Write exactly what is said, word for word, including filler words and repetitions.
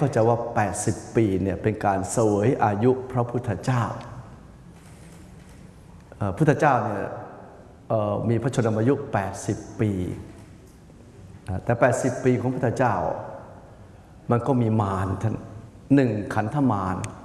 เข้าใจว่าแปดสิบปีเนี่ยเป็นการเสวยอายุพระพุทธเจ้าพุทธเจ้าเนี่ยมีพระชนมายุแปดสิบปีแต่แปดสิบปีของพุทธเจ้ามันก็มีมารท่านหนึ่งขันธมาร